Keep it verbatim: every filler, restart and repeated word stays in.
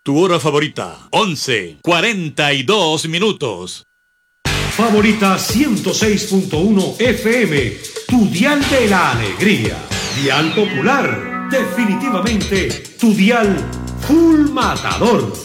Tu hora favorita, once, cuarenta y dos minutos. Favorita ciento seis punto uno F M, tu dial de la alegría. Dial popular, definitivamente tu dial full matador.